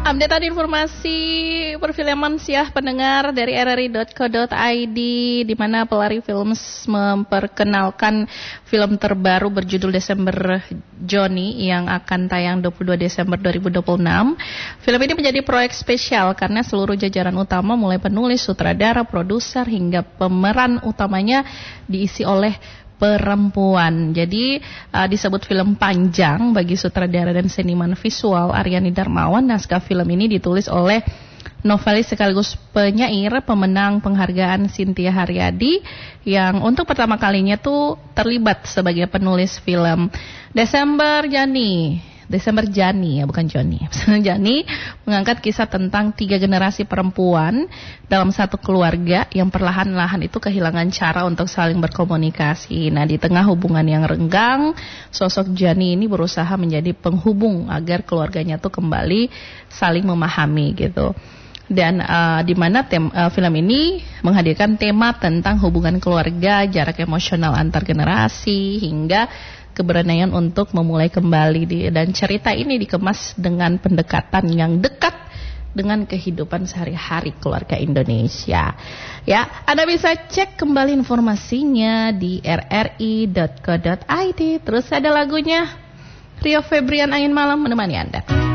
Update informasi perfilman siah pendengar dari rri.co.id, di mana Pelari Films memperkenalkan film terbaru berjudul Desember Johnny yang akan tayang 22 Desember 2026. Film ini menjadi proyek spesial karena seluruh jajaran utama mulai penulis, sutradara, produser hingga pemeran utamanya diisi oleh perempuan. Jadi disebut film panjang bagi sutradara dan seniman visual Aryani Darmawan. Naskah film ini ditulis oleh novelis sekaligus penyair pemenang penghargaan Cynthia Haryadi yang untuk pertama kalinya tuh terlibat sebagai penulis film. Desember Jani ya, bukan Johnny. Jani mengangkat kisah tentang 3 generasi perempuan dalam satu keluarga yang perlahan-lahan itu kehilangan cara untuk saling berkomunikasi. Nah, di tengah hubungan yang renggang, sosok Jani ini berusaha menjadi penghubung agar keluarganya tuh kembali saling memahami gitu. Dan di mana film ini menghadirkan tema tentang hubungan keluarga, jarak emosional antar generasi hingga keberanian untuk memulai kembali. Dan cerita ini dikemas dengan pendekatan yang dekat dengan kehidupan sehari-hari keluarga Indonesia. Ya, Anda bisa cek kembali informasinya di rri.co.id. Terus ada lagunya Rio Febrian, Angin Malam menemani Anda.